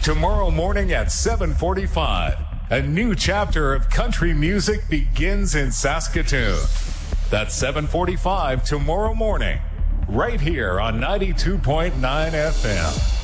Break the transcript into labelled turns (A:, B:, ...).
A: Tomorrow morning at 7:45, a new chapter of country music begins in Saskatoon. That's 7:45 tomorrow morning, right here on 92.9 FM.